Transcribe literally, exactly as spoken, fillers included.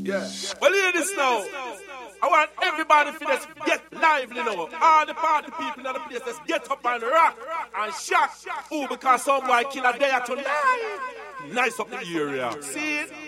Yeah. Well, hear this now. I want everybody to just get lively now. All the party people in the place, just get up and rock and shock. Oh, because some boy kill a day tonight. Nice up the area. See it?